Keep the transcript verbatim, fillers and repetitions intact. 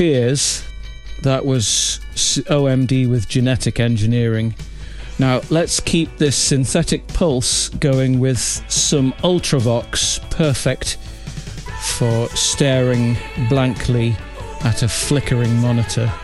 fears. That was O M D with genetic engineering. Now, let's keep this synthetic pulse going with some Ultravox, perfect for staring blankly at a flickering monitor.